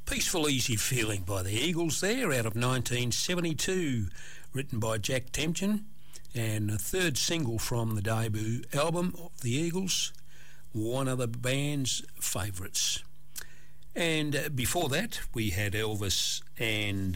Peaceful Easy Feeling by the Eagles there, out of 1972, written by Jack Temkin, and the third single from the debut album of the Eagles, one of the band's favourites. And before that, we had Elvis and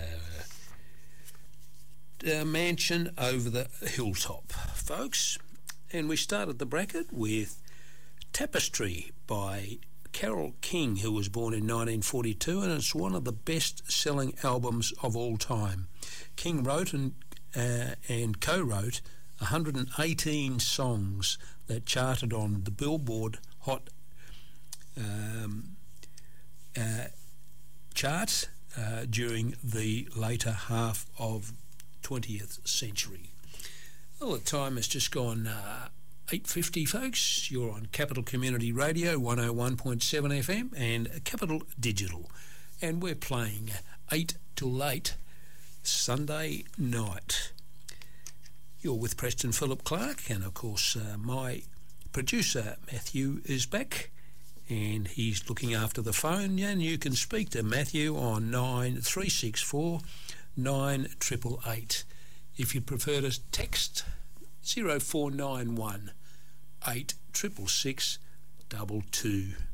Mansion Over the Hilltop, folks. And we started the bracket with Tapestry by Carole King, who was born in 1942, and it's one of the best-selling albums of all time. King wrote and co-wrote 118 songs that charted on the Billboard Hot charts during the later half of 20th century. Well, the time has just gone 8:50, folks. You're on Capital Community Radio 101.7 FM and Capital Digital, and we're playing 8 till 8 Sunday night. You're with Preston Philip Clark, and of course my producer Matthew is back, and he's looking after the phone, and you can speak to Matthew on 9364 9888. If you prefer to text, 0491 866 22.